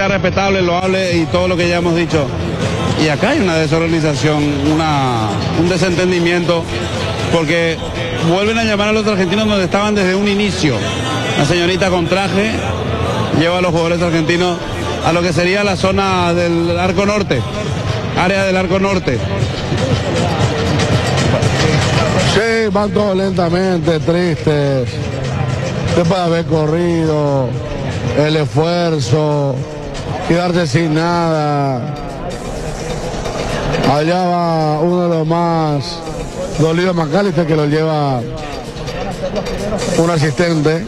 sea respetable, loable y todo lo que ya hemos dicho. Y acá hay una desorganización, un desentendimiento, porque vuelven a llamar a los argentinos donde estaban desde un inicio. La señorita con traje lleva a los jugadores argentinos a lo que sería la zona del Arco Norte, área del Arco Norte. Sí, van todos lentamente, tristes, después de haber corrido, el esfuerzo, quedarse sin nada. Allá va uno de los más dolidos, McAllister, que lo lleva un asistente.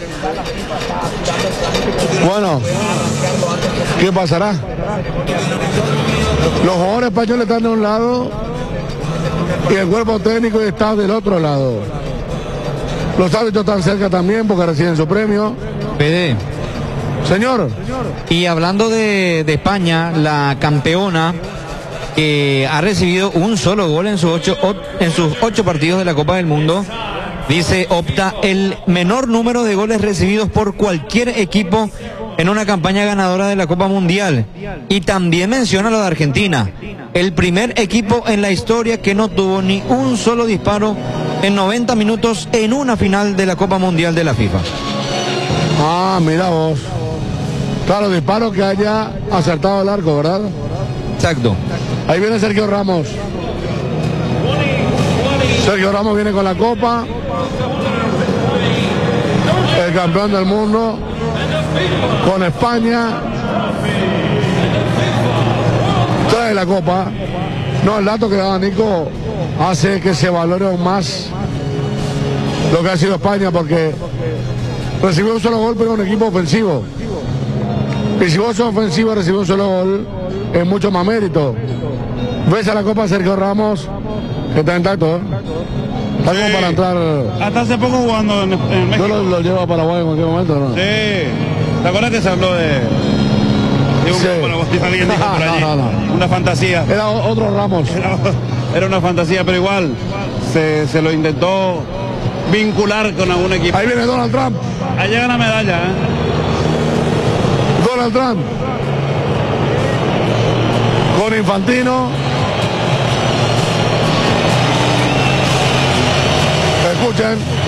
Bueno, ¿qué pasará? Los jugadores españoles están de un lado y el cuerpo técnico está del otro lado. Los árbitros están cerca también porque reciben su premio. PD. Señor. Y hablando de España, la campeona que ha recibido un solo gol en sus 8 partidos de la Copa del Mundo, dice Opta, el menor número de goles recibidos por cualquier equipo en una campaña ganadora de la Copa Mundial. Y también menciona lo de Argentina, el primer equipo en la historia que no tuvo ni un solo disparo en 90 minutos en una final de la Copa Mundial de la FIFA. Ah, mira vos. Claro, disparo que haya acertado el arco, ¿verdad? Exacto. Ahí viene Sergio Ramos. Sergio Ramos viene con la copa. El campeón del mundo. Con España. Trae la copa. No, el dato que daba Nico hace que se valore aún más lo que ha sido España, porque recibió un solo gol, pero un equipo ofensivo. Y si vos sos ofensivo y recibís un solo gol, es mucho más mérito. Ves a la copa Sergio Ramos, que está intacto, ¿eh? Está como para entrar. Hasta hace poco jugando en México. ¿No lo lleva a Paraguay en cualquier momento, no? Sí. ¿Te acuerdas que se habló de un Sí. bueno, alguien dijo por allí? No. Una fantasía. Era otro Ramos. Era una fantasía, pero igual se lo intentó vincular con algún equipo. Ahí viene Donald Trump. Ahí llega la medalla, ¿eh? Donald Trump. Con Infantino. Escuchen.